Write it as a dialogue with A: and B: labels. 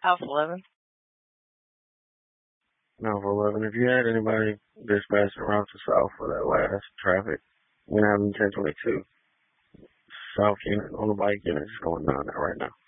A: Alpha 11.
B: No, for 11. If you had anybody dispatched around to South for that last traffic, we're going to have 1022. South unit on the bike unit is going down there right now.